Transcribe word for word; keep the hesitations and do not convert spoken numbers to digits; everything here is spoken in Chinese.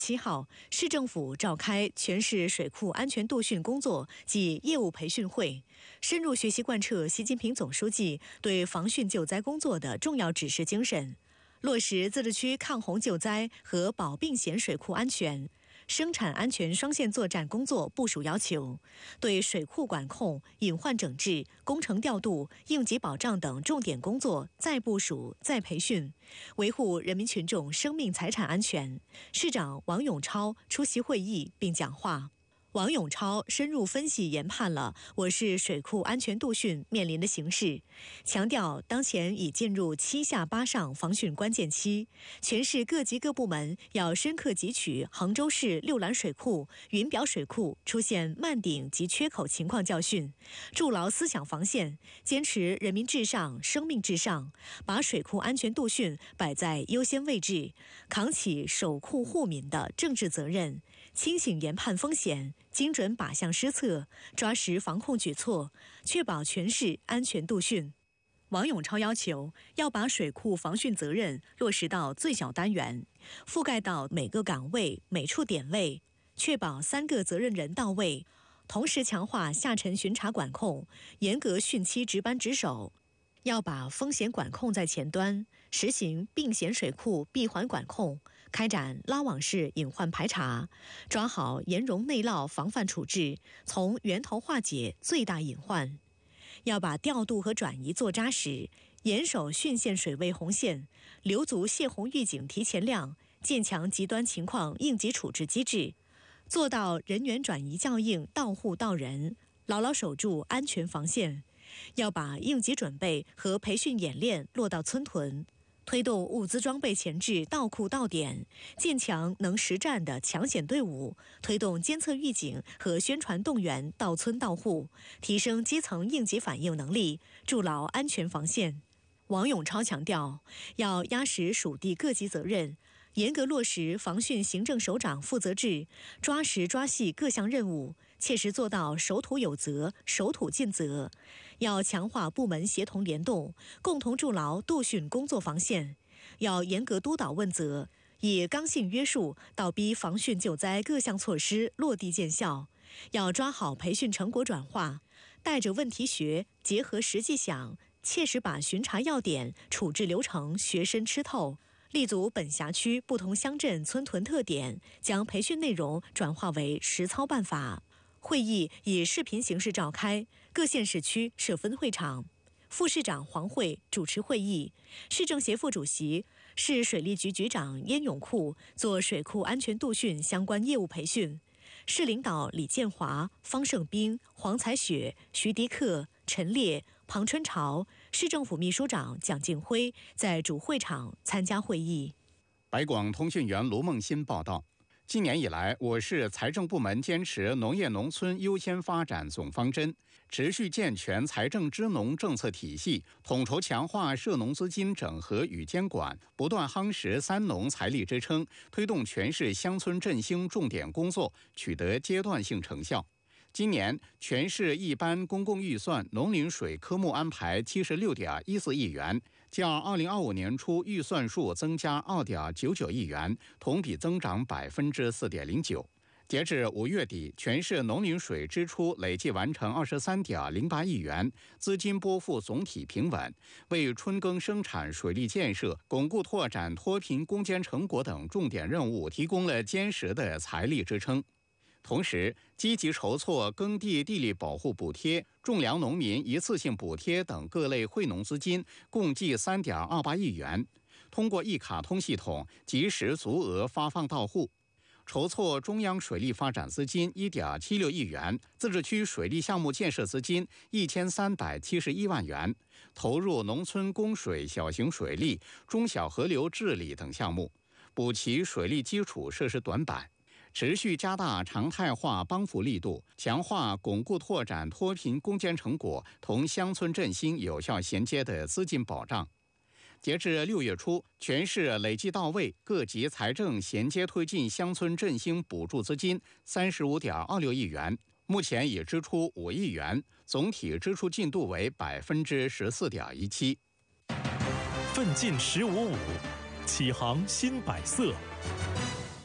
七号，市政府召开全市水库安全度训工作及业务培训会，深入学习贯彻习近平总书记对防汛救灾工作的重要指示精神，落实自治区抗洪救灾和保并险水库安全、生产安全双线作战工作部署要求，对水库管控、隐患整治、工程调度、应急保障等重点工作再部署、再培训，维护人民群众生命财产安全。市长王永超出席会议并讲话。王永超深入分析研判了我市水库安全度训面临的形势，强调当前已进入七下八上防汛关键期，全市各级各部门要深刻汲取杭州市六兰水库、云表水库出现漫顶及缺口情况教训，筑牢思想防线，坚持人民至上、生命至上，把水库安全度训摆在优先位置，扛起守库护民的政治责任，清醒研判风险，精准靶向施策，抓实防控举措，确保全市安全度汛。王永超要求要把水库防汛责任落实到最小单元，覆盖到每个岗位、每处点位，确保三个责任人到位，同时强化下沉巡查管控，严格汛期值班值守。要把风险管控在前端，实行并险水库闭环管控，开展拉网式隐患排查，抓好严容内涝防范处置，从源头化解最大隐患。要把调度和转移做扎实，严守汛线水位红线，留足泄洪预警提前量，建强极端情况应急处置机制，做到人员转移效应到户到人，牢牢守住安全防线。要把应急准备和培训演练落到村屯，推动物资装备前置到库到点，建强能实战的抢险队伍，推动监测预警和宣传动员到村到户，提升基层应急反应能力，筑牢安全防线。王永超强调，要压实属地各级责任，严格落实防汛行政首长负责制，抓实抓细各项任务，切实做到守土有责、守土尽责。要强化部门协同联动，共同筑牢度汛工作防线。要严格督导问责，以刚性约束倒逼防汛救灾各项措施落地见效。要抓好培训成果转化，带着问题学，结合实际想，切实把巡查要点、处置流程学深吃透，立足本辖区不同乡镇村屯特点，将培训内容转化为实操办法。会议以视频形式召开，各县市区设分会场。副市长黄慧主持会议，市政协副主席、市水利局局长燕永库做水库安全度汛相关业务培训。市领导李建华、方胜斌、黄才雪、徐迪克、陈烈、庞春潮，市政府秘书长蒋敬辉在主会场参加会议。 白广通讯员卢梦欣报道。今年以来，我市财政部门坚持农业农村优先发展总方针，持续健全财政支农政策体系，统筹强化涉农资金整合与监管，不断夯实三农财力支撑，推动全市乡村振兴重点工作取得阶段性成效。今年全市一般公共预算农林水科目安排七十六点一四亿元，较二零二五年初预算数增加二点九九亿元，同比增长百分之四点零九。截至五月底，全市农林水支出累计完成二十三点零八亿元，资金拨付总体平稳，为春耕生产水利建设、巩固拓展脱贫攻坚成果等重点任务提供了坚实的财力支撑。同时，积极筹措耕地地力保护补贴、种粮农民一次性补贴等各类惠农资金，共计三点二八亿元，通过一卡通系统及时足额发放到户。筹措中央水利发展资金一点七六亿元，自治区水利项目建设资金一千三百七十一万元，投入农村供水、小型水利、中小河流治理等项目，补齐水利基础设施短板。持续加大常态化帮扶力度，强化巩固拓展脱贫攻坚成果同乡村振兴有效衔接的资金保障。截至六月初，全市累计到位各级财政衔接推进乡村振兴补助资金三十五点二六亿元，目前已支出五亿元，总体支出进度为百分之十四点一七。 奋进十五五，启航新百色。